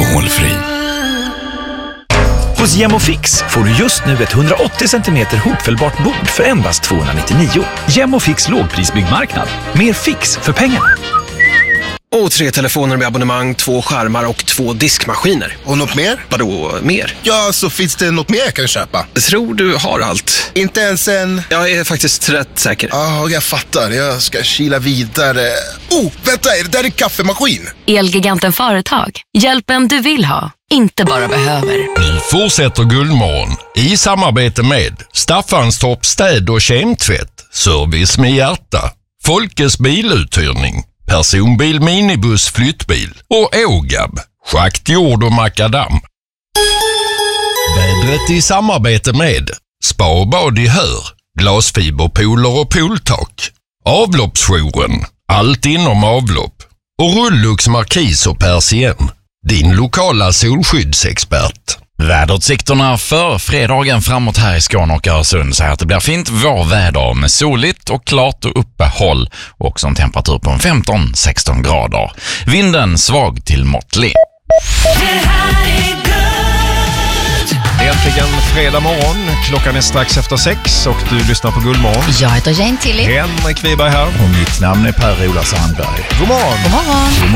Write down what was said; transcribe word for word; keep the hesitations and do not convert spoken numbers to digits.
Alkoholfri. Hos Gemofix får du just nu ett hundraåttio centimeter hopfällbart bord för endast tvåhundranittionio. Gemofix lågprisbyggmarknad. Mer fix för pengarna. Och tre telefoner med abonnemang, två skärmar och två diskmaskiner. Och något mer? Vadå mer? Ja, så finns det något mer jag kan köpa? Tror du har allt? Inte ens en... Jag är faktiskt rätt säker. Ja, oh, jag fattar. Jag ska kila vidare. Oh, vänta, är det där en kaffemaskin? Elgiganten Företag. Hjälpen du vill ha, inte bara behöver. Nu fortsätter Guldmorgon i samarbete med Staffanstorp städ- och kemtvätt, service med hjärta, Folkes biluthyrning, personbil, minibuss, flyttbil och Ågab, schaktjord och makadam. Vädret i samarbete med Spa och bad i Hör, glasfiberpooler och pooltak, Avloppsjouren, allt inom avlopp och Rullux markis och persien, din lokala solskyddsexpert. Väderutsikterna för fredagen framåt här i Skåne och Öresund säger att det blir fint vårväder med soligt och klart och uppehåll och också en temperatur på femton till sexton grader. Vinden svag till måttlig. Äntligen fredag morgon, klockan är strax efter sex och du lyssnar på Guldmorgon. Jag heter Jane Tilly. Henrik Wiberg här. Och mitt namn är Per-Ola Sandberg. God morgon. God morgon. God morgon.